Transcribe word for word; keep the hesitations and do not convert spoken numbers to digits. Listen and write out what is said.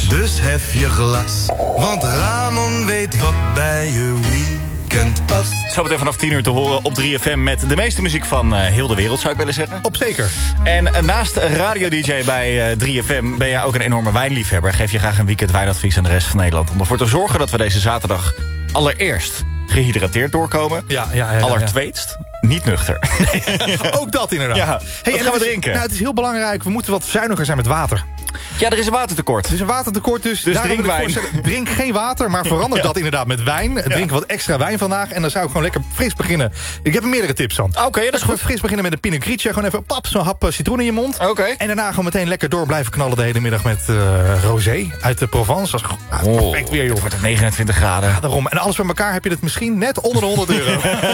Dus hef je glas, want Ramon weet wat bij je weekend past. Zometeen vanaf tien uur te horen op drie F M met de meeste muziek van uh, heel de wereld, zou ik willen zeggen. Op zeker. En uh, naast radio-D J bij uh, drie F M ben jij ook een enorme wijnliefhebber. Geef je graag een weekend wijnadvies aan de rest van Nederland. Om ervoor te zorgen dat we deze zaterdag allereerst gehydrateerd doorkomen. Ja, ja, ja, ja, Allertweetst, niet nuchter. Ook dat inderdaad. Ja, hey, wat en gaan we het is- drinken? Nou, het is heel belangrijk. We moeten wat zuiniger zijn met water. Ja, er is een watertekort. Het is een watertekort, dus, Dus daarom drink wil ik wijn. voorstellen, drink geen water, maar verander Ja. dat inderdaad met wijn. Drink wat extra wijn vandaag en dan zou ik gewoon lekker fris beginnen. Ik heb er meerdere tips aan. Oké, ja, dat is Gewoon goed. fris beginnen met een Pinot Grigio. Gewoon even pap, zo'n hap eh, citroen in je mond. Oké. En daarna gewoon meteen lekker door blijven knallen de hele middag met eh, rosé uit de Provence. Dat is ah, perfect weer, joh. Het wordt negenentwintig graden. Daarom. En alles bij elkaar heb je het misschien net onder de honderd euro.